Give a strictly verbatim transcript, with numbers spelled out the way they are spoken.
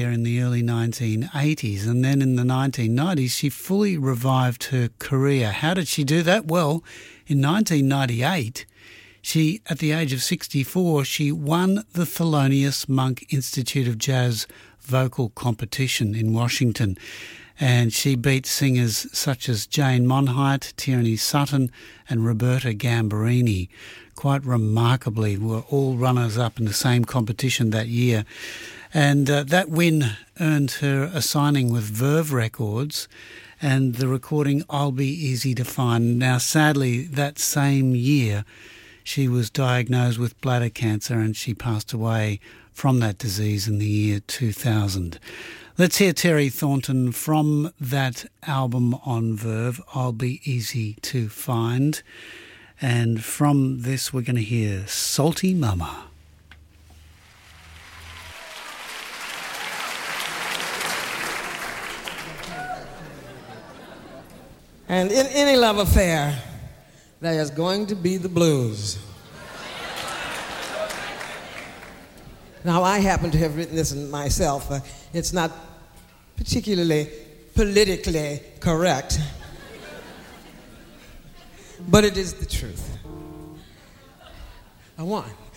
in the early nineteen eighties, and then in the nineteen nineties she fully revived her career. How did she do that? Well, in nineteen ninety-eight, she, at the age of sixty-four, she won the Thelonious Monk Institute of Jazz vocal competition in Washington, and she beat singers such as Jane Monheit, Tierney Sutton and Roberta Gambarini. Quite remarkably, were all runners-up in the same competition that year. And uh, that win earned her a signing with Verve Records and the recording I'll Be Easy to Find. Now, sadly, that same year, she was diagnosed with bladder cancer and she passed away from that disease in the year two thousand. Let's hear Terry Thornton from that album on Verve, I'll Be Easy to Find. And from this, we're going to hear Salty Mama. And in any love affair, there is going to be the blues. Now, I happen to have written this myself. Uh, it's not particularly politically correct, but it is the truth. A one,